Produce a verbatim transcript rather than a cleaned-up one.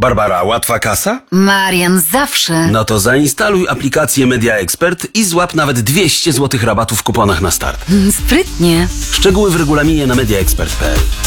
Barbara, łatwa kasa? Marian, zawsze. No to zainstaluj aplikację Media Expert i złap nawet dwieście złotych rabatu w kuponach na start. Sprytnie. Szczegóły w regulaminie na mediaexpert kropka p l.